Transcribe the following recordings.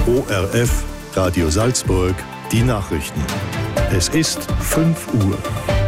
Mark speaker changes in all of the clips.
Speaker 1: ORF, Radio Salzburg, die Nachrichten. Es ist 5 Uhr.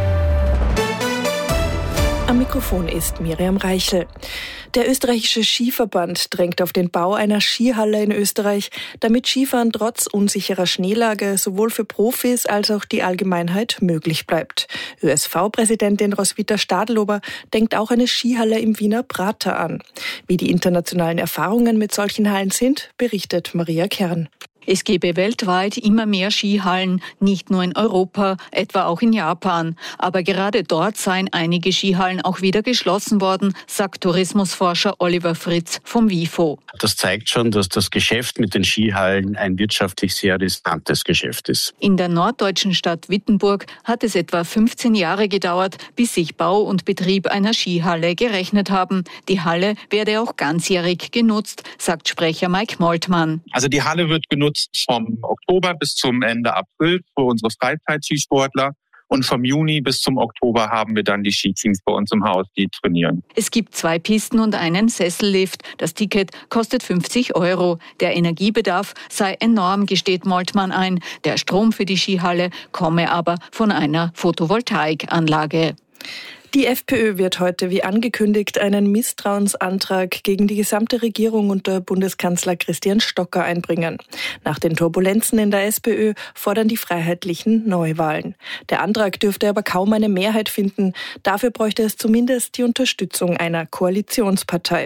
Speaker 2: Am Mikrofon ist Miriam Reichel. Der österreichische Skiverband drängt auf den Bau einer Skihalle in Österreich, damit Skifahren trotz unsicherer Schneelage sowohl für Profis als auch die Allgemeinheit möglich bleibt. ÖSV-Präsidentin Roswitha Stadlober denkt auch eine Skihalle im Wiener Prater an. Wie die internationalen Erfahrungen mit solchen Hallen sind, berichtet Maria Kern.
Speaker 3: Es gebe weltweit immer mehr Skihallen, nicht nur in Europa, etwa auch in Japan. Aber gerade dort seien einige Skihallen auch wieder geschlossen worden, sagt Tourismusforscher Oliver Fritz vom WIFO.
Speaker 4: Das zeigt schon, dass das Geschäft mit den Skihallen ein wirtschaftlich sehr riskantes Geschäft ist.
Speaker 3: In der norddeutschen Stadt Wittenburg hat es etwa 15 Jahre gedauert, bis sich Bau und Betrieb einer Skihalle gerechnet haben. Die Halle werde auch ganzjährig genutzt, sagt Sprecher Mike Moltmann.
Speaker 5: Also die Halle wird genutzt vom Oktober bis zum Ende April für unsere Freizeitskisportler. Und vom Juni bis zum Oktober haben wir dann die Skiteams bei uns im Haus, die trainieren.
Speaker 3: Es gibt 2 Pisten und einen Sessellift. Das Ticket kostet 50 €. Der Energiebedarf sei enorm, gesteht Moltmann ein. Der Strom für die Skihalle komme aber von einer Photovoltaikanlage.
Speaker 2: Die FPÖ wird heute, wie angekündigt, einen Misstrauensantrag gegen die gesamte Regierung unter Bundeskanzler Christian Stocker einbringen. Nach den Turbulenzen in der SPÖ fordern die Freiheitlichen Neuwahlen. Der Antrag dürfte aber kaum eine Mehrheit finden. Dafür bräuchte es zumindest die Unterstützung einer Koalitionspartei.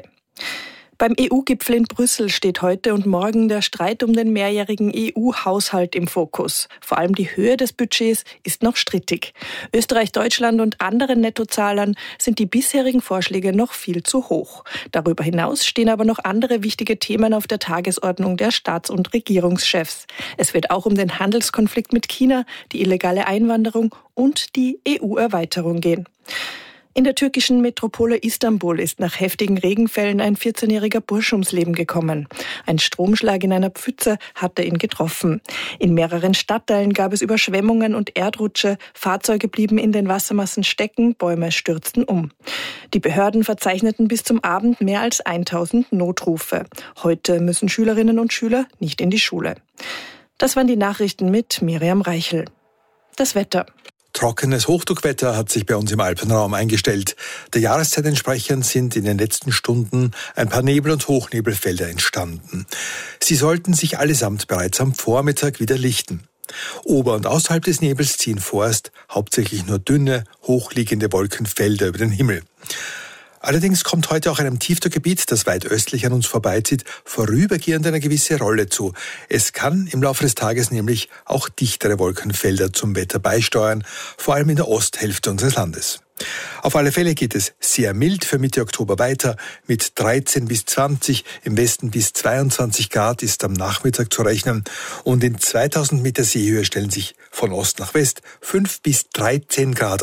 Speaker 2: Beim EU-Gipfel in Brüssel steht heute und morgen der Streit um den mehrjährigen EU-Haushalt im Fokus. Vor allem die Höhe des Budgets ist noch strittig. Österreich, Deutschland und anderen Nettozahlern sind die bisherigen Vorschläge noch viel zu hoch. Darüber hinaus stehen aber noch andere wichtige Themen auf der Tagesordnung der Staats- und Regierungschefs. Es wird auch um den Handelskonflikt mit China, die illegale Einwanderung und die EU-Erweiterung gehen. In der türkischen Metropole Istanbul ist nach heftigen Regenfällen ein 14-jähriger Bursche ums Leben gekommen. Ein Stromschlag in einer Pfütze hatte ihn getroffen. In mehreren Stadtteilen gab es Überschwemmungen und Erdrutsche, Fahrzeuge blieben in den Wassermassen stecken, Bäume stürzten um. Die Behörden verzeichneten bis zum Abend mehr als 1000 Notrufe. Heute müssen Schülerinnen und Schüler nicht in die Schule. Das waren die Nachrichten mit Miriam Reichel. Das Wetter.
Speaker 6: Trockenes Hochdruckwetter hat sich bei uns im Alpenraum eingestellt. Der Jahreszeit entsprechend sind in den letzten Stunden ein paar Nebel- und Hochnebelfelder entstanden. Sie sollten sich allesamt bereits am Vormittag wieder lichten. Ober- und außerhalb des Nebels ziehen vorerst hauptsächlich nur dünne, hochliegende Wolkenfelder über den Himmel. Allerdings kommt heute auch einem Tiefdruckgebiet, das weit östlich an uns vorbeizieht, vorübergehend eine gewisse Rolle zu. Es kann im Laufe des Tages nämlich auch dichtere Wolkenfelder zum Wetter beisteuern, vor allem in der Osthälfte unseres Landes. Auf alle Fälle geht es sehr mild für Mitte Oktober weiter. Mit 13 bis 20, im Westen bis 22 Grad ist am Nachmittag zu rechnen. Und in 2000 Meter Seehöhe stellen sich von Ost nach West 5 bis 13 Grad